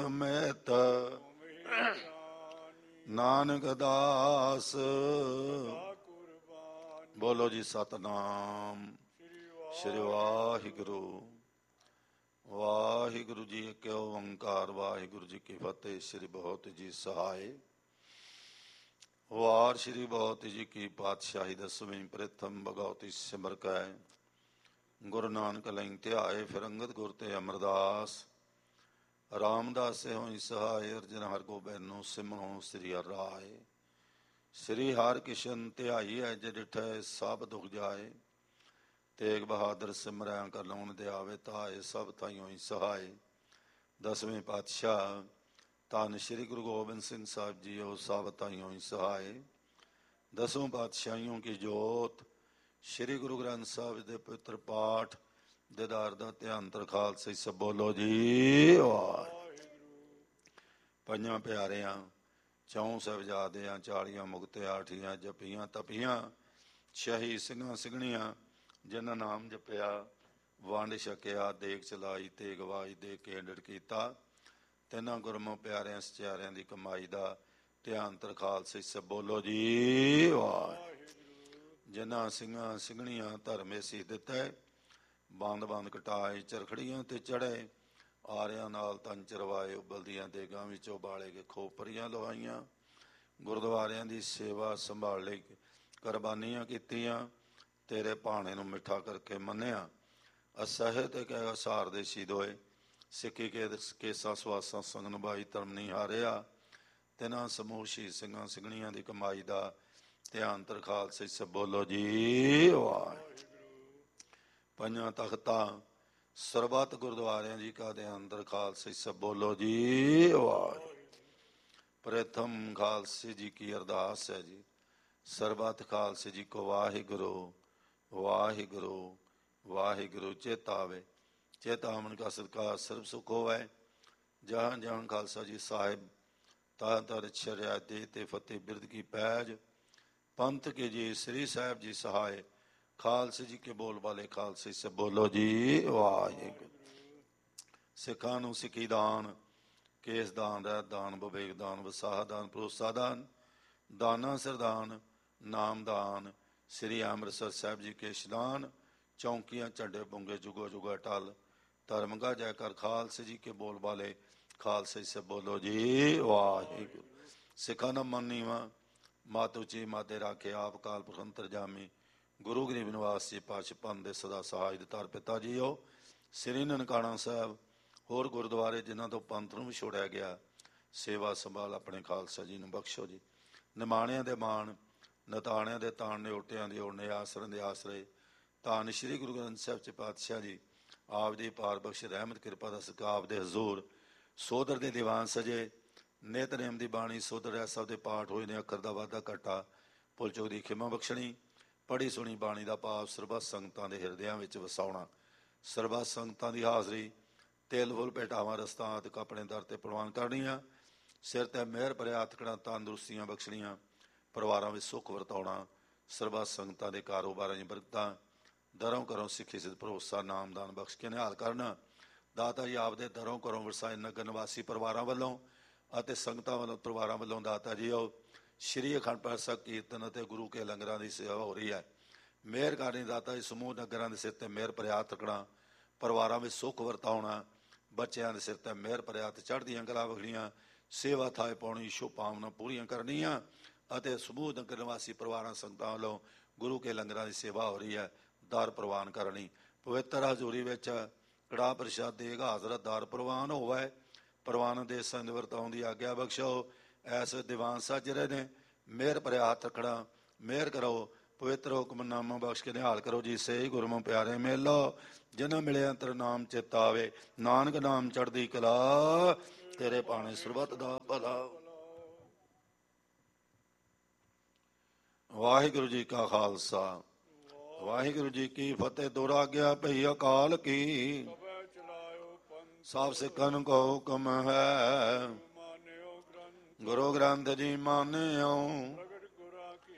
ਸਮੇਤ ਨਾਨਕ ਦਾਸ। ਬੋਲੋ ਜੀ ਸਤਨਾਮ ਸ੍ਰੀ ਵਾਹਿਗੁਰੂ। ਵਾਹਿਗੁਰੂ ਜੀ ਇੱਕ ਓੰਕਾਰ, ਵਾਹਿਗੁਰੂ ਜੀ ਕੀ ਫਤਿਹ। ਸ੍ਰੀ ਬਹੁਤ ਜੀ ਸਹਾਇ। ਵਾਰ ਸ੍ਰੀ ਬਹੁਤ ਜੀ ਕੀ ਪਾਤਸ਼ਾਹੀ ਦਸਵੀਂ ਪ੍ਰਥਮ ਭਗਉਤੀ ਸਿਮਰ ਕੈ। ਗੁਰੂ ਨਾਨਕ ਲਈ ਧਿਆਏ ਫਿਰ ਅੰਗਦ ਗੁਰ ਤੇ ਅਮਰਦਾਸ। ਰਾਮਦਾਸ ਹੋਈ ਸਹਾਇ ਅਰਜਨ ਹਰ ਗੋਬਿੰਦ ਸਿਮਰੋ ਸ੍ਰੀ ਹਰਿ ਰਾਏ। ਸ੍ਰੀ ਹਰਿ ਕਿਸ਼ਨ ਧਿਆਈ ਹੈ ਜੇ ਡਿਠੈ ਸਭ ਦੁਖ ਜਾਏ। ਤੇਗ ਬਹਾਦਰ ਸਿਮਰੈ ਕਰ ਲਾਉਣ ਦੇ ਆਵੇ ਤਾਏ ਸਭ ਤਾਈਂ ਹੋਈ ਸਹਾਏ। ਦਸਵੇਂ ਪਾਤਸ਼ਾਹ ਧੰਨ ਸ਼੍ਰੀ ਗੁਰੂ ਗੋਬਿੰਦ ਸਿੰਘ ਸਾਹਿਬ ਜੀ ਉਹ ਸਭ ਤਾਈਂ ਹੋਈ ਸਹਾਏ। ਦਸੋਂ ਪਾਤਸ਼ਾਹੀਓਂ ਕੀ ਜੋਤ ਸ਼੍ਰੀ ਗੁਰੂ ਗ੍ਰੰਥ ਸਾਹਿਬ ਦੇ ਪਵਿੱਤਰ ਪਾਠ ਦੀਦਾਰ ਦਾ ਧਿਆਨ ਤਰ ਖਾਲਸੇ ਸਭ ਬੋਲੋ ਜੀ ਵਾਹਿਗੁਰੂ। ਪੰਜਾਂ ਪਿਆਰਿਆਂ ਚੌਂ ਸਾਹਿਬਜ਼ਾਦਿਆਂ 40 ਮੁਕਤਿਆਂ 8 ਜਪੀਆਂ ਤਪੀਆਂ 6 ਸਿੰਘਾਂ ਸਿੰਘਣੀਆਂ ਜਿਨ੍ਹਾਂ ਨਾਮ ਜਪਿਆ ਵੰਡ ਛਕਿਆ ਦੇਗ ਚਲਾਈ ਤੇ ਗਵਾਈ ਦੇ ਕੇ ਢਿੜ ਕੀਤਾ। ਤਿੰਨਾਂ ਗੁਰਮੁਖ ਪਿਆਰਿਆਂ ਸਚਿਆਰਿਆਂ ਦੀ ਕਮਾਈ ਦਾ ਧਿਆਨ ਤਰ ਖਾਲਸੇ ਸਭ ਬੋਲੋ ਜੀ ਵਾਹਿਗੁਰੂ। ਜਿਨ੍ਹਾਂ ਸਿੰਘਾਂ ਸਿੰਘਣੀਆਂ ਧਰਮੇ ਸੀ ਦਿੱਤੇ ਬੰਦ ਬੰਦ ਕਟਾਏ ਚਰਖੜੀਆਂ ਤੇ ਚੜੇ ਆਰਿਆਂ ਨਾਲ ਤਨ ਚਰਵਾਏ। ਉਬਲਦੀਆਂ ਦੇਗਾਂ ਵਿੱਚੋਂ ਬਾਲੇ ਕੇ ਖੋਪਰੀਆਂ ਲਵਾਈਆਂ। ਗੁਰਦੁਆਰਿਆਂ ਦੀ ਸੇਵਾ ਸੰਭਾਲ ਲਈ ਕੁਰਬਾਨੀਆਂ ਕੀਤੀਆਂ। ਤੇਰੇ ਭਾਣੇ ਨੂੰ ਮਿੱਠਾ ਕਰਕੇ ਮੰਨਿਆ। ਅਸਹਿ ਤੇ ਕਹਿ ਅਸਾਰ ਦੇ ਸ਼ਹੀਦ ਹੋਏ। ਸਿੱਖੀ ਕੇ ਕੇਸਾਂ ਸਵਾਸਾਂ ਸੰਗ ਨਿਭਾਈ ਧਰਮ ਨਹੀਂ ਹਾਰਿਆ। ਤਿੰਨਾਂ ਸਮੂਹ ਸ਼ਹੀਦ ਸਿੰਘਾਂ ਸਿੰਘਣੀਆਂ ਦੀ ਕਮਾਈ ਦਾ ਧਿਆਨ ਤਰ ਖਾਲਸੇ ਸਭ ਬੋਲੋ ਜੀ ਵਾਹਿਗੁਰੂ। ਪੰਜਾਂ ਤਖਤਾਂ ਸਰਬੱਤ ਗੁਰਦੁਆਰਿਆਂ ਜੀ ਕਾ ਦੇ ਅੰਦਰ ਖਾਲਸੇ ਸਭ ਬੋਲੋ ਜੀ ਵਾਹਿਗੁਰੂ। ਪ੍ਰਥਮ ਖਾਲਸੇ ਜੀ ਕੀ ਅਰਦਾਸ ਹੈ ਜੀ। ਸਰਬੱਤ ਖਾਲਸੇ ਜੀ ਕੋ ਵਾਹਿਗੁਰੂ ਵਾਹਿਗੁਰੂ ਵਾਹਿਗੁਰੂ। ਚੇਤਾ ਆਵੇ ਚੇਤਾ ਅਮਨ ਕਾ ਸਦਕਾ ਸਰਬ ਸੁਖ ਹੋਵੇ। ਜਹਾਂ ਜਹਾਂ ਖਾਲਸਾ ਜੀ ਸਾਹਿਬ ਤਾਂ ਤਰ ਛਰਿਆ ਦੇ ਤੇ ਫਤਿਹ ਬਿਰਦ ਕੀ ਪੈਜ। ਪੰਥ ਕੇ ਜੀ ਸ੍ਰੀ ਸਾਹਿਬ ਜੀ ਸਹਾਏ। ਖਾਲਸੇ ਜੀ ਕੇ ਬੋਲ ਵਾਲੇ ਖਾਲਸੇ ਸੇ ਬੋਲੋ ਜੀ ਵਾਹਿਗੁਰੂ। ਸਿੱਖਾਂ ਨੂੰ ਸਿੱਖੀ ਦਾਨ ਕੇਸ ਦਾਨ ਰਹਿਤ ਦਾਨ ਵਿਵੇਕ ਦਾਨ ਵਿਸਾਹ ਦਾਨ ਭਰੋਸਾ ਦਾਨ ਦਾਨਾ ਸਰਦਾਨ ਨਾਮ ਦਾਨ। ਸ੍ਰੀ ਅੰਮ੍ਰਿਤਸਰ ਸਾਹਿਬ ਜੀ ਕੇ ਇਸ਼ਨਾਨ ਚੌਂਕੀਆਂ ਝੰਡੇ ਪੁੰਗੇ ਜੁਗੋ ਜੁਗਾ ਟਲ ਧਰਮ ਗਾ ਜੈ ਕਰ। ਖਾਲਸੇ ਜੀ ਕੇ ਬੋਲ ਵਾਲੇ ਖਾਲਸੇ ਸੇ ਬੋਲੋ ਜੀ ਵਾਹਿਗੁਰੂ। ਸਿੱਖਾਂ ਦਾ ਮਨ ਨੀਵਾਂ ਮਤ ਉੱਚੀ ਮਾਤੇ ਰਾਖੇ ਆਪ ਕਾਲ ਪੁਰਖ ਅੰਤਰਜਾਮੀ। ਗੁਰੂ ਗਰੀਬ ਨਿਵਾਸ ਜੀ ਪਾਤਸ਼ਾਹ ਪੰਥ ਦੇ ਸਦਾ ਸਹਾਇ ਧਰ ਪਿਤਾ ਜੀਓ। ਸ੍ਰੀ ਨਨਕਾਣਾ ਸਾਹਿਬ ਹੋਰ ਗੁਰਦੁਆਰੇ ਜਿਨ੍ਹਾਂ ਤੋਂ ਪੰਥ ਨੂੰ ਵਿਛੋੜਿਆ ਗਿਆ ਸੇਵਾ ਸੰਭਾਲ ਆਪਣੇ ਖਾਲਸਾ ਜੀ ਨੂੰ ਬਖਸ਼ੋ ਜੀ। ਨਿਮਾਣਿਆਂ ਦੇ ਮਾਣ ਨਤਾਣਿਆਂ ਦੇ ਤਾਣ ਨਿਓਟਿਆਂ ਦੇ ਓੜਨੇ ਆਸਰਨ ਦੇ ਆਸਰੇ ਧੰਨ ਸ਼੍ਰੀ ਗੁਰੂ ਗ੍ਰੰਥ ਸਾਹਿਬ ਚ ਪਾਤਸ਼ਾਹ ਜੀ ਆਪ ਦੀ ਪਾਰ ਬਖਸ਼ ਰਹਿਮਤ ਕਿਰਪਾ ਦਾ ਸਦਕਾ ਆਪ ਦੇ ਹਜ਼ੂਰ ਸੋਦਰ ਦੇ ਦੀਵਾਨ ਸਜੇ। ਨਿਤਨੇਮ ਦੀ ਬਾਣੀ ਸੋਦਰ ਰਹਿ ਸਭ ਦੇ ਪਾਠ ਹੋਏ ਨੇ। ਅੱਖਰ ਦਾ ਵਾਧਾ ਘਾਟਾ ਭੁੱਲ ਚੁੱਕ ਦੀ ਖਿਮਾ ਬਖਸ਼ਣੀ। ਪੜ੍ਹੀ ਸੁਣੀ ਬਾਣੀ ਦਾ ਭਾਵ ਸਰਬੱਤ ਸੰਗਤਾਂ ਦੇ ਹਿਰਦਿਆਂ ਵਿੱਚ ਵਸਾਉਣਾ। ਸਰਬੱਤ ਸੰਗਤਾਂ ਦੀ ਹਾਜ਼ਰੀ ਤੇਲ ਫੁੱਲ ਭੇਟਾਵਾਂ ਰਸਤਾਂ ਆਦਿਕ ਆਪਣੇ ਦਰ ਤੇ ਪ੍ਰਵਾਨ ਕਰਨੀਆਂ। ਸਿਰ ਤੇ ਮਿਹਰ ਭਰਿਆ ਹੱਥਕੜਾਂ ਤੰਦਰੁਸਤੀਆਂ ਬਖਸ਼ਣੀਆਂ। ਪਰਿਵਾਰਾਂ ਵਿੱਚ ਸੁੱਖ ਵਰਤਾਉਣਾ। ਸਰਬੱਤ ਸੰਗਤਾਂ ਦੇ ਕਾਰੋਬਾਰਾਂ ਦੀ ਬਰਕਤਾਂ ਦਰੋਂ ਘਰੋਂ ਸਿੱਖੀ ਸਿੱਧ ਭਰੋਸਾ ਨਾਮਦਾਨ ਬਖਸ਼ ਕੇ ਨਿਹਾਲ ਕਰਨਾ। ਦਾਤਾ ਜੀ ਆਪਦੇ ਦਰੋਂ ਘਰੋਂ ਵਰਸਾਏ ਨਗਰ ਨਿਵਾਸੀ ਪਰਿਵਾਰਾਂ ਵੱਲੋਂ ਅਤੇ ਸੰਗਤਾਂ ਵੱਲੋਂ ਪਰਿਵਾਰਾਂ ਵੱਲੋਂ ਦਾਤਾ ਜੀ ਉਹ ਸ਼੍ਰੀ ਅਖੰਡ ਪਾਠ ਸਾਹਿਬ ਕੀਰਤਨ ਅਤੇ ਗੁਰੂ ਕੇ ਲੰਗਰਾਂ ਦੀ ਸੇਵਾ ਹੋ ਰਹੀ ਹੈ। ਮਿਹਰ ਕਰਨੀ ਦਾਤਾ ਜੀ। ਸਮੂਹ ਨਗਰਾਂ ਦੇ ਸਿਰ ਤੇ ਮਿਹਰ ਭਰਿਆ ਹੱਥ ਰੱਖਣਾ। ਪਰਿਵਾਰਾਂ ਵਿੱਚ ਸੁੱਖ ਵਰਤਾਉਣਾ। ਬੱਚਿਆਂ ਦੇ ਸਿਰ ਤੇ ਮਿਹਰ ਭਰਿਆ ਹੱਥ ਚੜ੍ਹਦੀਆਂ ਕਲਾ ਵਖੜੀਆਂ। ਸੇਵਾ ਥਾਏ ਪਾਉਣੀ ਸ਼ੁਭ ਭਾਵਨਾ ਪੂਰੀਆਂ ਕਰਨੀਆਂ ਅਤੇ ਸਮੂਹ ਨਗਰ ਨਿਵਾਸੀ ਪਰਿਵਾਰਾਂ ਸੰਗਤਾਂ ਵੱਲੋਂ ਗੁਰੂ ਕੇ ਲੰਗਰਾਂ ਦੀ ਸੇਵਾ ਹੋ ਰਹੀ ਹੈ। ਦਰ ਪ੍ਰਵਾਨ ਕਰਨੀ। ਪਵਿੱਤਰ ਹਜ਼ੂਰੀ ਵਿੱਚ ਕੜਾਹ ਪ੍ਰਸ਼ਾਦ ਦੇਗ ਹਾਜ਼ਰਤ ਦਰ ਪ੍ਰਵਾਨ ਹੋਵੇ। ਪ੍ਰਵਾਨ ਦੇ ਸੰਗ ਵਰਤਾਉਣ ਦੀ ਆਗਿਆ ਬਖਸ਼ੋ। ਐਸ ਦੀਵਾਨ ਸੱਜ ਰਹੇ ਨੇ ਮਿਹਰ ਭਰਿਆ ਹੱਥ ਰੱਖਣਾ। ਮਿਹਰ ਕਰੋ ਪਵਿੱਤਰ ਹੁਕਮਨਾਮਾ ਬਖਸ਼ ਕੇ ਨਿਹਾਲ ਕਰੋ ਜੀ। ਸਹੀ ਗੁਰਮੁਖ ਪਿਆਰੇ ਮੇਲੋ ਜਿਨ੍ਹਾਂ ਮਿਲੇ ਅੰਤਰ ਨਾਮ ਚੇਤਾ ਆਵੇ। ਨਾਨਕ ਨਾਮ ਚੜ੍ਹਦੀ ਕਲਾ ਤੇਰੇ ਭਾਣੇ ਸਰਬੱਤ ਦਾ ਭਲਾ। ਵਾਹਿਗੁਰੂ ਜੀ ਕਾ ਖਾਲਸਾ ਵਾਹਿਗੁਰੂ ਜੀ ਕੀ ਫਤਿਹ। ਦੁਰਾਗਿਆ ਭਈ ਅਕਾਲ ਕੀ ਸਭ ਸਿੱਖਾਂ ਨੂੰ ਕੋ ਹੁਕਮ ਹੈ। ਗੁਰੂ ਗ੍ਰੰਥ ਜੀ ਮਾਨਿਓ